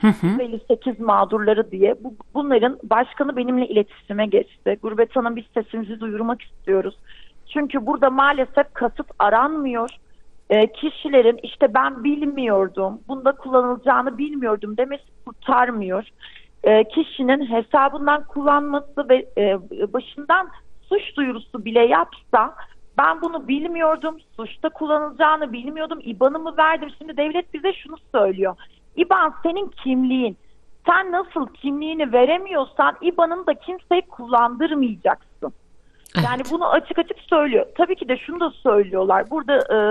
hı. 158 mağdurları diye. Bunların başkanı benimle iletişime geçti. Gurbet Hanım, biz sesimizi duyurmak istiyoruz. Çünkü burada maalesef kasıt aranmıyor. Kişilerin işte ben bilmiyordum, bunda kullanılacağını bilmiyordum demesi kurtarmıyor. Kişinin hesabından kullanması ve başından suç duyurusu bile yapsa, ben bunu bilmiyordum, suçta kullanılacağını bilmiyordum, İBAN'ımı verdim. Şimdi devlet bize şunu söylüyor: İBAN senin kimliğin. Sen nasıl kimliğini veremiyorsan İBAN'ını da kimseyi kullandırmayacaksın. Yani Evet. bunu açık açık söylüyor. Tabii ki de şunu da söylüyorlar. Burada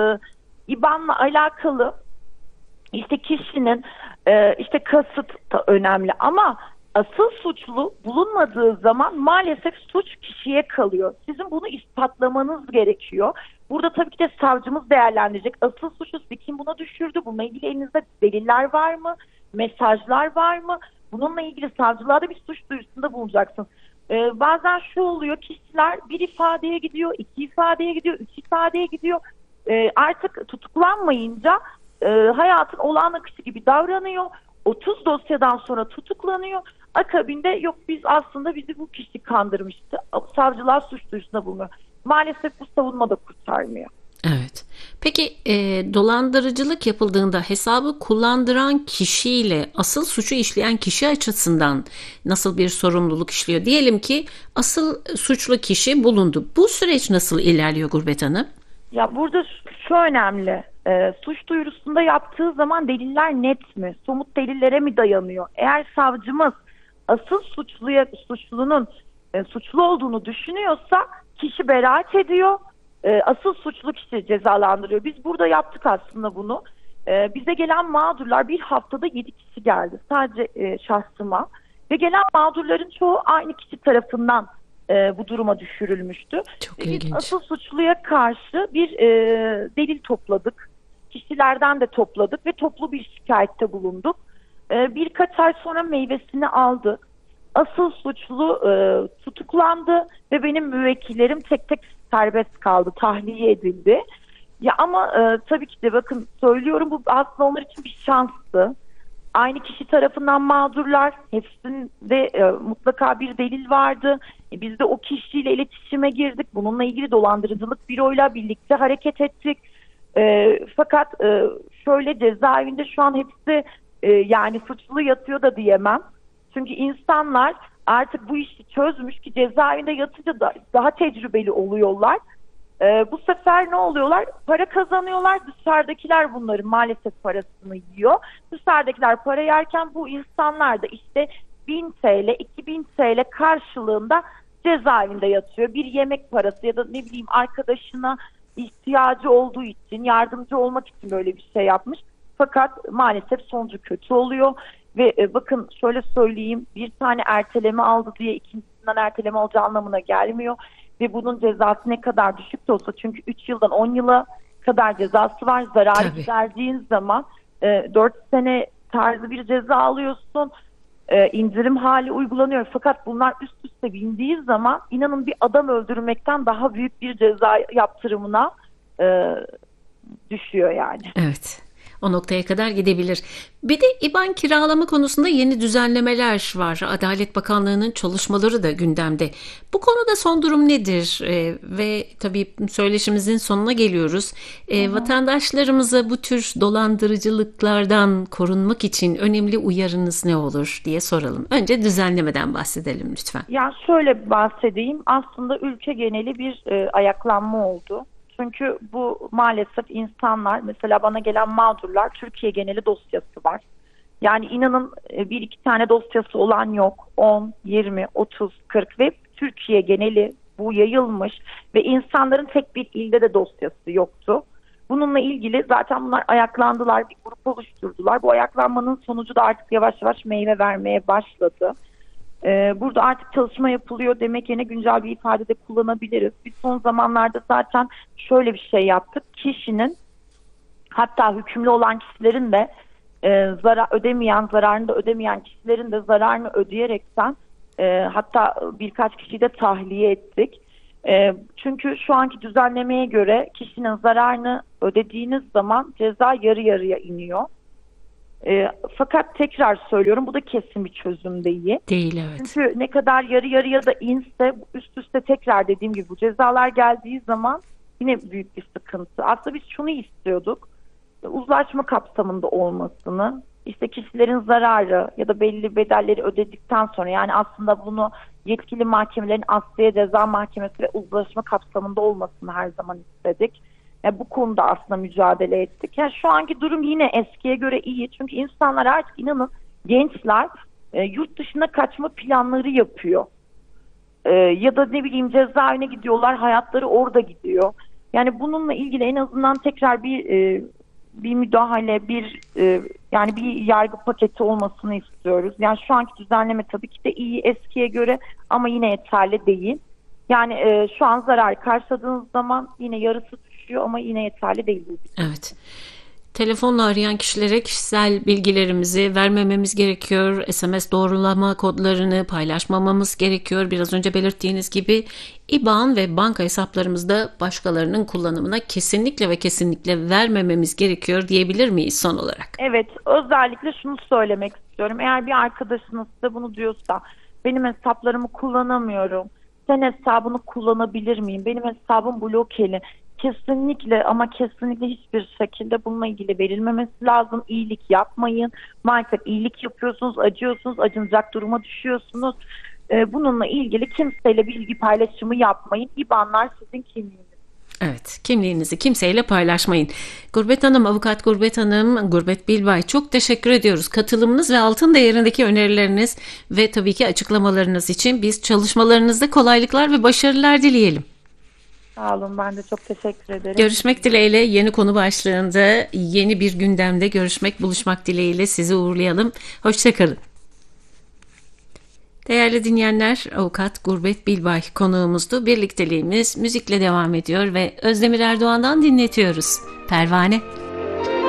İBAN'la alakalı işte kişinin işte kasıt da önemli, ama asıl suçlu bulunmadığı zaman maalesef suç kişiye kalıyor. Sizin bunu ispatlamanız gerekiyor. Burada tabii ki de savcımız değerlendirecek. Asıl suçlusu kim buna düşürdü? Bununla ilgili elinizde deliller var mı? Mesajlar var mı? Bununla ilgili savcılığa da bir suç duyurusunda bulunacaksın. Bazen şu oluyor: kişiler bir ifadeye gidiyor, iki ifadeye gidiyor, üç ifadeye gidiyor. Artık tutuklanmayınca hayatın olağan akışı gibi davranıyor. 30 dosyadan sonra tutuklanıyor. Akabinde yok, biz aslında bizi bu kişi kandırmıştı. Savcılar suç duyurusunda bulunuyor. Maalesef bu savunma da kurtarmıyor. Evet. Peki dolandırıcılık yapıldığında hesabı kullandıran kişiyle asıl suçu işleyen kişi açısından nasıl bir sorumluluk işliyor? Diyelim ki asıl suçlu kişi bulundu. Bu süreç nasıl ilerliyor Gurbet Hanım? Ya burada şu önemli: suç duyurusunda yaptığı zaman deliller net mi? Somut delillere mi dayanıyor? Eğer savcımız asıl suçlunun suçlu olduğunu düşünüyorsa kişi beraat ediyor. Asıl suçlu kişi cezalandırıyor. Biz burada yaptık aslında bunu. Bize gelen mağdurlar, bir haftada 7 kişi geldi. Sadece şahsıma. Ve gelen mağdurların çoğu aynı kişi tarafından bu duruma düşürülmüştü. Çok Biz ilginç. asıl suçluya karşı bir delil topladık. Kişilerden de topladık ve toplu bir şikayette bulunduk. Birkaç ay sonra meyvesini aldık. Asıl suçlu tutuklandı ve benim müvekkillerim tek tek serbest kaldı, tahliye edildi. Ya ama tabii ki de bakın söylüyorum, bu aslında onlar için bir şanstı. Aynı kişi tarafından mağdurlar. Hepsinde mutlaka bir delil vardı. Biz de o kişiyle iletişime girdik. Bununla ilgili dolandırıcılık büroyla birlikte hareket ettik. Fakat şöyle, cezaevinde şu an hepsi yani suçlu yatıyor da diyemem. Çünkü insanlar artık bu işi çözmüş ki cezaevinde yatınca da daha tecrübeli oluyorlar. Bu sefer ne oluyorlar? Para kazanıyorlar. Dışarıdakiler bunların maalesef parasını yiyor. Dışarıdakiler para yerken bu insanlar da işte 1000 TL, 2000 TL karşılığında cezaevinde yatıyor. Bir yemek parası ya da ne bileyim arkadaşına ihtiyacı olduğu için, yardımcı olmak için böyle bir şey yapmış. Fakat maalesef sonucu kötü oluyor. Ve bakın şöyle söyleyeyim, bir tane erteleme aldı diye ikincisinden erteleme alacağı anlamına gelmiyor. Ve bunun cezası ne kadar düşük de olsa, çünkü 3 yıldan 10 yıla kadar cezası var. Zararı Tabii. giderdiğin zaman 4 sene tarzı bir ceza alıyorsun. İndirim hali uygulanıyor. Fakat bunlar üst üste bindiği zaman inanın bir adam öldürmekten daha büyük bir ceza yaptırımına e, düşüyor yani. Evet. O noktaya kadar gidebilir. Bir de İBAN kiralama konusunda yeni düzenlemeler var. Adalet Bakanlığı'nın çalışmaları da gündemde. Bu konuda son durum nedir? Ve tabii söyleşimizin sonuna geliyoruz. Vatandaşlarımıza bu tür dolandırıcılıklardan korunmak için önemli uyarınız ne olur diye soralım. Önce düzenlemeden bahsedelim lütfen. Ya şöyle bahsedeyim. Aslında ülke geneli bir ayaklanma oldu. Çünkü bu maalesef insanlar, mesela bana gelen mağdurlar, Türkiye geneli dosyası var. Yani inanın bir iki tane dosyası olan yok. 10, 20, 30, 40 ve Türkiye geneli bu yayılmış ve insanların tek bir ilde de dosyası yoktu. Bununla ilgili zaten bunlar ayaklandılar, bir grup oluşturdular. Bu ayaklanmanın sonucu da artık yavaş yavaş meyve vermeye başladı. Burada artık çalışma yapılıyor demek yerine güncel bir ifade de kullanabiliriz. Biz son zamanlarda zaten şöyle bir şey yaptık. Kişinin, hatta hükümlü olan kişilerin de zararını da ödemeyen kişilerin de zararını ödeyerekten hatta birkaç kişiyi de tahliye ettik. Çünkü şu anki düzenlemeye göre kişinin zararını ödediğiniz zaman ceza yarı yarıya iniyor. Fakat tekrar söylüyorum, bu da kesin bir çözüm değil. Değil, evet. Çünkü ne kadar yarı yarıya da inse, üst üste tekrar dediğim gibi bu cezalar geldiği zaman yine büyük bir sıkıntı. Aslında biz şunu istiyorduk, uzlaşma kapsamında olmasını, işte kişilerin zararı ya da belli bedelleri ödedikten sonra, yani aslında bunu yetkili mahkemelerin Asliye Ceza Mahkemesi ve uzlaşma kapsamında olmasını her zaman istedik. Bu konuda aslında mücadele ettik. Yani şu anki durum yine eskiye göre iyi. Çünkü insanlar artık, inanın, gençler yurt dışına kaçma planları yapıyor. Ya da ne bileyim cezaevine gidiyorlar, hayatları orada gidiyor. Yani bununla ilgili en azından tekrar bir müdahale, yani bir yargı paketi olmasını istiyoruz. Yani şu anki düzenleme tabii ki de iyi eskiye göre ama yine yeterli değil. Yani şu an zarar karşıladığınız zaman yine yarısı düşüyor ama yine yeterli değil. Evet. Telefonla arayan kişilere kişisel bilgilerimizi vermememiz gerekiyor. SMS doğrulama kodlarını paylaşmamamız gerekiyor. Biraz önce belirttiğiniz gibi IBAN ve banka hesaplarımızda başkalarının kullanımına kesinlikle ve kesinlikle vermememiz gerekiyor diyebilir miyiz son olarak? Evet, özellikle şunu söylemek istiyorum. Eğer bir arkadaşınız size bunu diyorsa, benim hesaplarımı kullanamıyorum, sen hesabını kullanabilir miyim, benim hesabım blokeli, kesinlikle ama kesinlikle hiçbir şekilde bununla ilgili verilmemesi lazım. İyilik yapmayın. Maalesef iyilik yapıyorsunuz, acıyorsunuz, acınacak duruma düşüyorsunuz. Bununla ilgili kimseyle bilgi paylaşımı yapmayın. İBAN'lar sizin kimliğiniz. Evet, kimliğinizi kimseyle paylaşmayın. Gurbet Hanım, Avukat Gurbet Hanım, Gurbet Bilbay, çok teşekkür ediyoruz. Katılımınız ve altın değerindeki önerileriniz ve tabii ki açıklamalarınız için biz çalışmalarınızda kolaylıklar ve başarılar dileyelim. Sağ olun, ben de çok teşekkür ederim. Görüşmek dileğiyle yeni konu başlığında, yeni bir gündemde buluşmak dileğiyle sizi uğurlayalım. Hoşçakalın. Değerli dinleyenler, Avukat Gurbet Bilbay konuğumuzdu. Birlikteliğimiz müzikle devam ediyor ve Özdemir Erdoğan'dan dinletiyoruz. Pervane.